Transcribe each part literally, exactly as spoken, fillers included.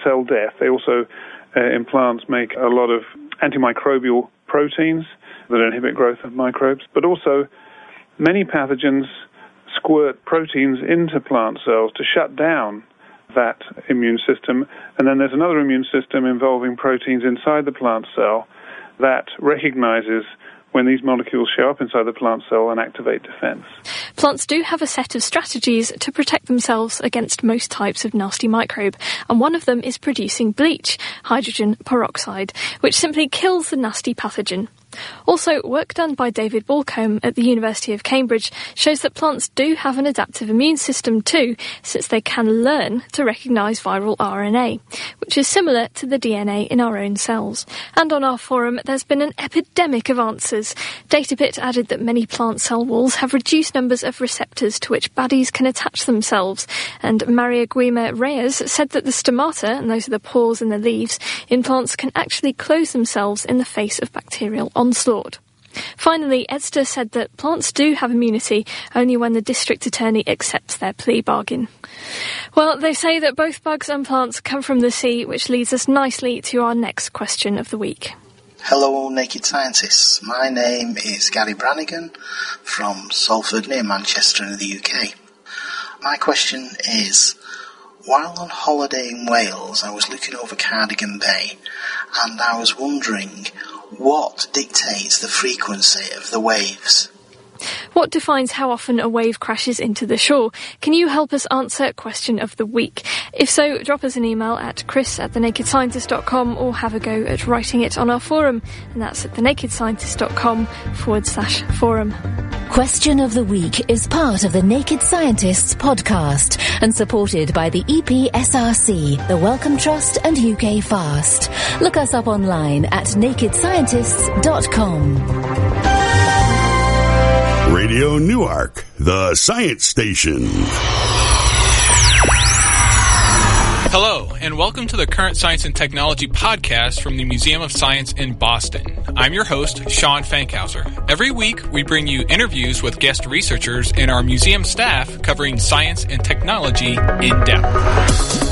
cell death. They also, uh, in plants, make a lot of antimicrobial proteins that inhibit growth of microbes. But also, many pathogens squirt proteins into plant cells to shut down that immune system. And then there's another immune system involving proteins inside the plant cell that recognizes when these molecules show up inside the plant cell and activate defense. Plants do have a set of strategies to protect themselves against most types of nasty microbe, and one of them is producing bleach, hydrogen peroxide, which simply kills the nasty pathogen. Also, work done by David Balcombe at the University of Cambridge shows that plants do have an adaptive immune system too, since they can learn to recognise viral R N A, which is similar to the D N A in our own cells. And on our forum, there's been an epidemic of answers. Databit added that many plant cell walls have reduced numbers of receptors to which baddies can attach themselves, and Maria Guima Reyes said that the stomata, and those are the pores in the leaves, in plants can actually close themselves in the face of bacterial onslaught. Finally, Edster said that plants do have immunity only when the district attorney accepts their plea bargain. Well, they say that both bugs and plants come from the sea, which leads us nicely to our next question of the week. Hello, Naked Scientists. My name is Gary Brannigan from Salford near Manchester in the U K. My question is, while on holiday in Wales, I was looking over Cardigan Bay and I was wondering what dictates the frequency of the waves. What defines how often a wave crashes into the shore? Can you help us answer question of the week? If so, drop us an email at chris at the naked scientist dot com or have a go at writing it on our forum, and that's at the naked scientist dot com forward slash forum. Question of the Week is part of the Naked Scientists podcast and supported by the E P S R C, the Wellcome Trust and U K Fast. Look us up online at naked scientists dot com. Radio Newark, the science station. Hello, and welcome to the Current Science and Technology podcast from the Museum of Science in Boston. I'm your host, Sean Fankhauser. Every week, we bring you interviews with guest researchers and our museum staff covering science and technology in depth.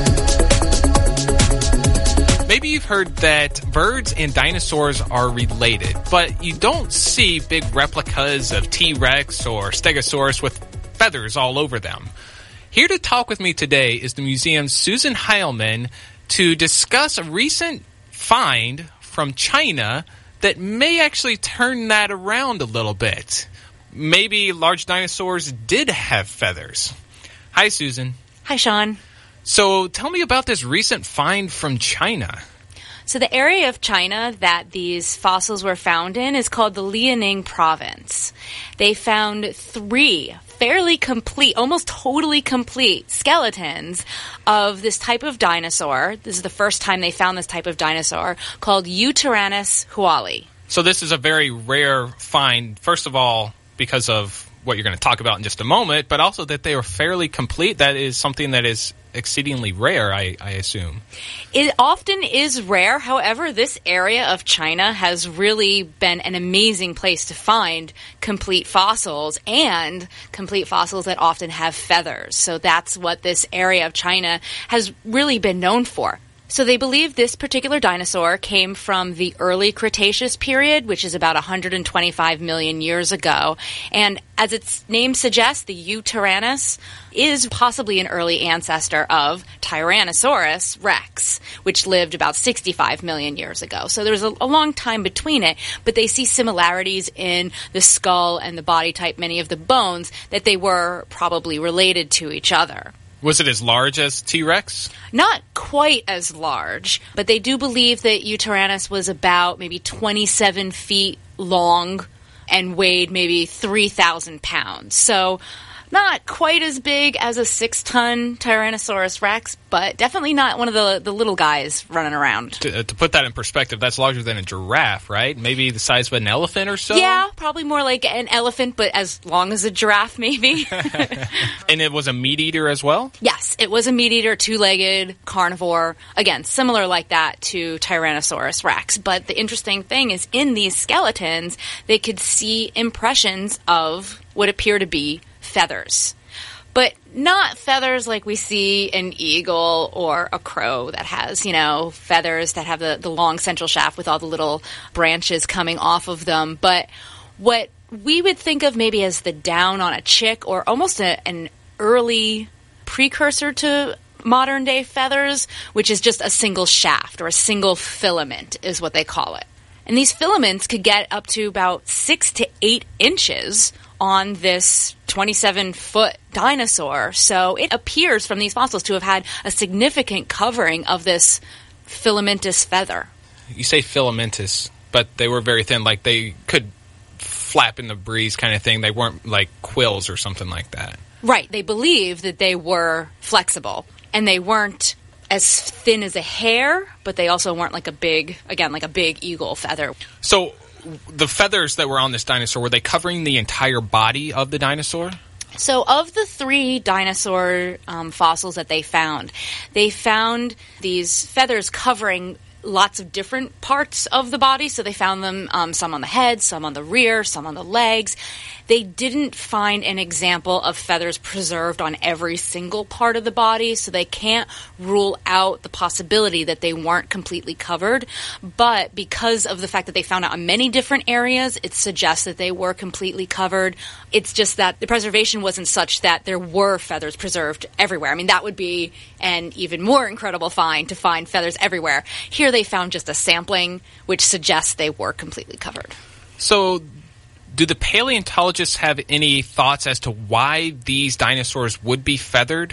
Maybe you've heard that birds and dinosaurs are related, but you don't see big replicas of T-Rex or Stegosaurus with feathers all over them. Here to talk with me today is the museum's Susan Heilman to discuss a recent find from China that may actually turn that around a little bit. Maybe large dinosaurs did have feathers. Hi, Susan. Hi, Sean. So tell me about this recent find from China. So the area of China that these fossils were found in is called the Liaoning province. They found three fairly complete, almost totally complete skeletons of this type of dinosaur. This is the first time they found this type of dinosaur, called Eutyrannus huali. So this is a very rare find, first of all, because of what you're going to talk about in just a moment, but also that they are fairly complete. That is something that is exceedingly rare, I, I assume. It often is rare. However, this area of China has really been an amazing place to find complete fossils, and complete fossils that often have feathers. So that's what this area of China has really been known for. So they believe this particular dinosaur came from the early Cretaceous period, which is about one hundred twenty-five million years ago. And as its name suggests, the Eutyrannus is possibly an early ancestor of Tyrannosaurus rex, which lived about sixty-five million years ago. So there's a, a long time between it, but they see similarities in the skull and the body type, many of the bones, that they were probably related to each other. Was it as large as T-Rex? Not quite as large, but they do believe that Eutyrannus was about maybe twenty-seven feet long and weighed maybe three thousand pounds. So not quite as big as a six-ton Tyrannosaurus rex, but definitely not one of the, the little guys running around. To, to put that in perspective, that's larger than a giraffe, right? Maybe the size of an elephant or so? Yeah, probably more like an elephant, but as long as a giraffe, maybe. And it was a meat eater as well? Yes, it was a meat eater, two-legged, carnivore. Again, similar like that to Tyrannosaurus rex. But the interesting thing is in these skeletons, they could see impressions of what appear to be feathers. but not feathers like we see an eagle or a crow that has, you know, feathers that have the, the long central shaft with all the little branches coming off of them. But what we would think of maybe as the down on a chick, or almost a, an early precursor to modern day feathers, which is just a single shaft or a single filament is what they call it. And these filaments could get up to about six to eight inches on this twenty-seven foot dinosaur. So it appears from these fossils to have had a significant covering of this filamentous feather. You say filamentous, but they were very thin, like they could flap in the breeze kind of thing. They weren't like quills or something like that. Right. They believe that they were flexible, and they weren't as thin as a hair, but they also weren't like a big, again, like a big eagle feather. So the feathers that were on this dinosaur, were they covering the entire body of the dinosaur? So of the three dinosaur um, fossils that they found, they found these feathers covering lots of different parts of the body. So they found them, um, some on the head, some on the rear, some on the legs. They didn't find an example of feathers preserved on every single part of the body, so they can't rule out the possibility that they weren't completely covered. But because of the fact that they found it on many different areas, it suggests that they were completely covered. It's just that the preservation wasn't such that there were feathers preserved everywhere. I mean, that would be an even more incredible find, to find feathers everywhere. Here they found just a sampling, which suggests they were completely covered. So do the paleontologists have any thoughts as to why these dinosaurs would be feathered?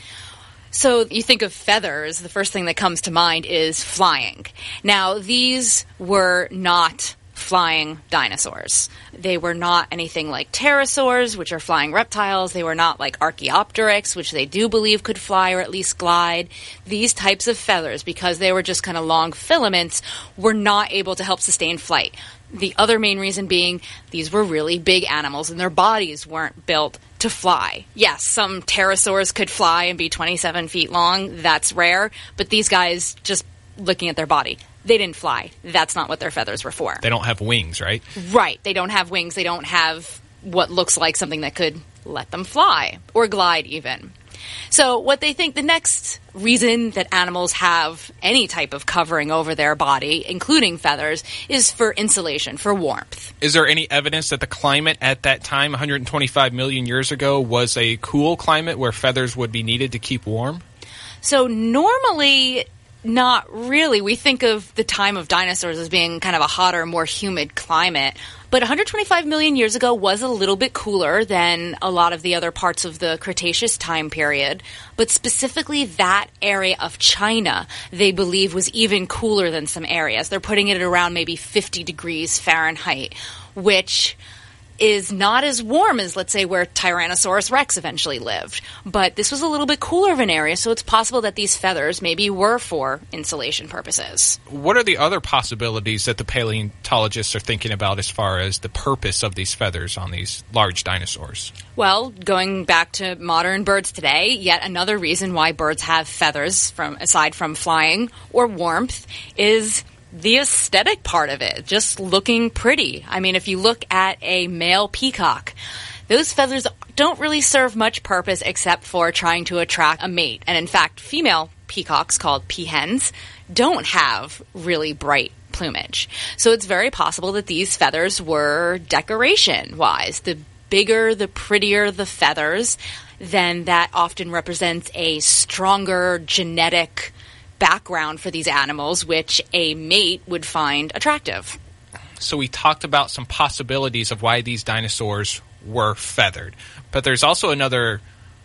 So you think of feathers, the first thing that comes to mind is flying. Now, these were not flying dinosaurs. They were not anything like pterosaurs, which are flying reptiles. They were not like Archaeopteryx, which they do believe could fly or at least glide. These types of feathers, because they were just kind of long filaments, were not able to help sustain flight. The other main reason being these were really big animals and their bodies weren't built to fly. Yes, some pterosaurs could fly and be twenty-seven feet long. That's rare. But these guys, just looking at their body, they didn't fly. That's not what their feathers were for. They don't have wings, right? Right. They don't have wings. They don't have what looks like something that could let them fly or glide even. So what they think the next reason that animals have any type of covering over their body, including feathers, is for insulation, for warmth. Is there any evidence that the climate at that time, one hundred twenty-five million years ago, was a cool climate where feathers would be needed to keep warm? So normally, not really. We think of the time of dinosaurs as being kind of a hotter, more humid climate. But one hundred twenty-five million years ago was a little bit cooler than a lot of the other parts of the Cretaceous time period. But specifically that area of China, they believe, was even cooler than some areas. They're putting it at around maybe fifty degrees Fahrenheit, which is not as warm as, let's say, where Tyrannosaurus rex eventually lived. But this was a little bit cooler of an area, so it's possible that these feathers maybe were for insulation purposes. What are the other possibilities that the paleontologists are thinking about as far as the purpose of these feathers on these large dinosaurs? Well, going back to modern birds today, yet another reason why birds have feathers, from aside from flying or warmth, is the aesthetic part of it, just looking pretty. I mean, if you look at a male peacock, those feathers don't really serve much purpose except for trying to attract a mate. And in fact, female peacocks, called peahens, don't have really bright plumage. So it's very possible that these feathers were decoration-wise. The bigger, the prettier the feathers, then that often represents a stronger genetic background for these animals, which a mate would find attractive. So we talked about some possibilities of why these dinosaurs were feathered. But there's also another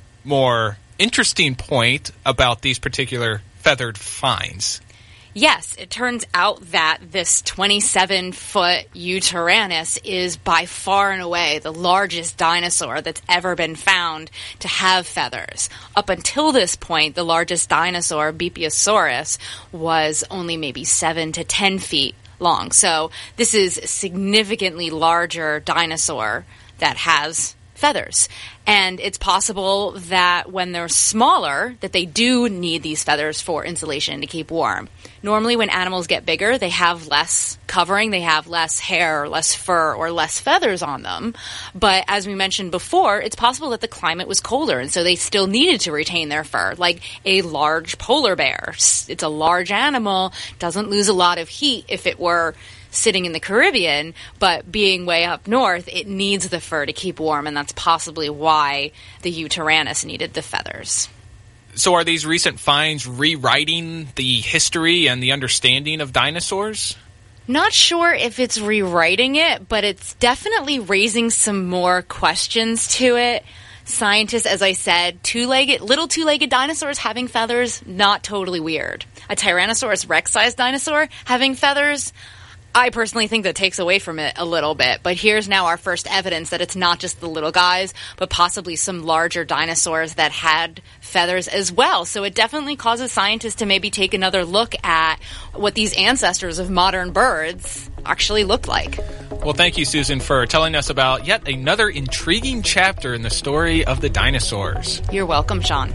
more interesting point about these particular feathered finds. Yes, it turns out that this twenty-seven foot Yutyrannus is by far and away the largest dinosaur that's ever been found to have feathers. Up until this point, the largest dinosaur, Bipiosaurus, was only maybe seven to ten feet long. So this is a significantly larger dinosaur that has feathers. And it's possible that when they're smaller, that they do need these feathers for insulation to keep warm. Normally, when animals get bigger, they have less covering, they have less hair, or less fur, or less feathers on them. But as we mentioned before, it's possible that the climate was colder, and so they still needed to retain their fur, like a large polar bear. It's a large animal, doesn't lose a lot of heat if it were sitting in the Caribbean, but being way up north, it needs the fur to keep warm, and that's possibly why the Yutyrannus needed the feathers. So are these recent finds rewriting the history and the understanding of dinosaurs? Not sure if it's rewriting it, but it's definitely raising some more questions to it. Scientists, as I said, two-legged, little two-legged dinosaurs having feathers, not totally weird. A Tyrannosaurus Rex-sized dinosaur having feathers, I personally think that takes away from it a little bit, but here's now our first evidence that it's not just the little guys, but possibly some larger dinosaurs that had feathers as well. So it definitely causes scientists to maybe take another look at what these ancestors of modern birds actually looked like. Well, thank you, Susan, for telling us about yet another intriguing chapter in the story of the dinosaurs. You're welcome, Sean.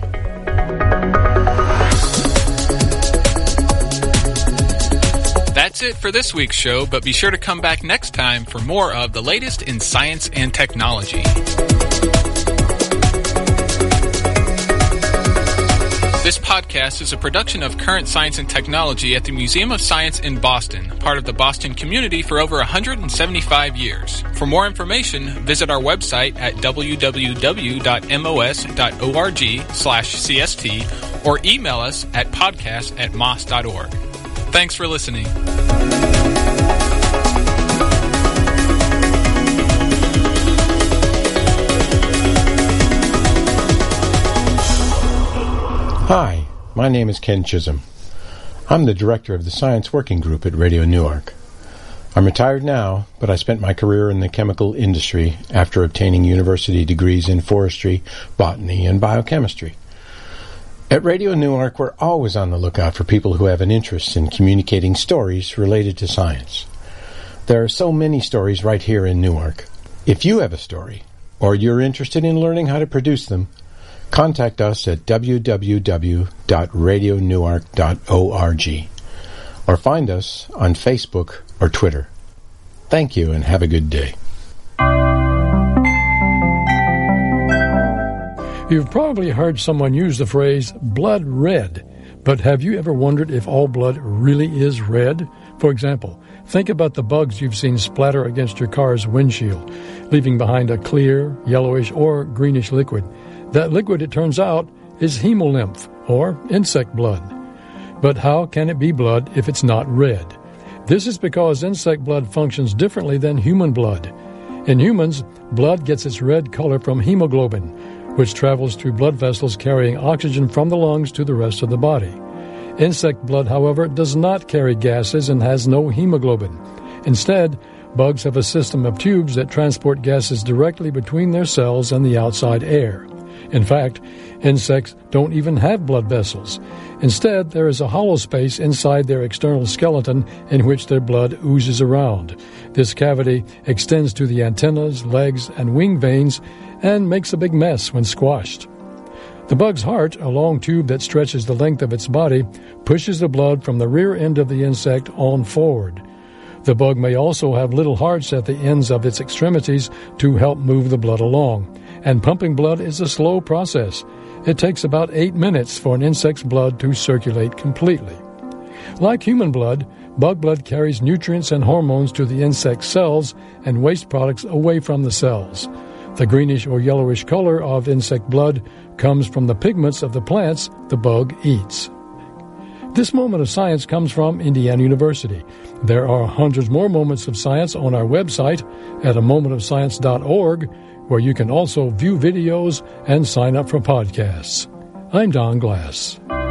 That's it for this week's show, but be sure to come back next time for more of the latest in science and technology. This podcast is a production of Current Science and Technology at the Museum of Science in Boston, part of the Boston community for over one hundred seventy-five years. For more information, visit our website at w w w dot m o s dot org slash c s t or email us at podcast at mos dot org. Thanks for listening. Hi, my name is Ken Chisholm. I'm the director of the Science Working Group at Radio Newark. I'm retired now, but I spent my career in the chemical industry after obtaining university degrees in forestry, botany, and biochemistry. At Radio Newark, we're always on the lookout for people who have an interest in communicating stories related to science. There are so many stories right here in Newark. If you have a story, or you're interested in learning how to produce them, contact us at w w w dot radio newark dot org or find us on Facebook or Twitter. Thank you and have a good day. You've probably heard someone use the phrase blood red, but have you ever wondered if all blood really is red? For example, think about the bugs you've seen splatter against your car's windshield, leaving behind a clear, yellowish, or greenish liquid. That liquid, it turns out, is hemolymph, or insect blood. But how can it be blood if it's not red? This is because insect blood functions differently than human blood. In humans, blood gets its red color from hemoglobin, which travels through blood vessels carrying oxygen from the lungs to the rest of the body. Insect blood, however, does not carry gases and has no hemoglobin. Instead, bugs have a system of tubes that transport gases directly between their cells and the outside air. In fact, insects don't even have blood vessels. Instead, there is a hollow space inside their external skeleton in which their blood oozes around. This cavity extends to the antennas, legs, and wing veins and makes a big mess when squashed. The bug's heart, a long tube that stretches the length of its body, pushes the blood from the rear end of the insect on forward. The bug may also have little hearts at the ends of its extremities to help move the blood along. And pumping blood is a slow process. It takes about eight minutes for an insect's blood to circulate completely. Like human blood, bug blood carries nutrients and hormones to the insect's cells and waste products away from the cells. The greenish or yellowish color of insect blood comes from the pigments of the plants the bug eats. This moment of science comes from Indiana University. There are hundreds more moments of science on our website at a moment of science dot org, where you can also view videos and sign up for podcasts. I'm Don Glass.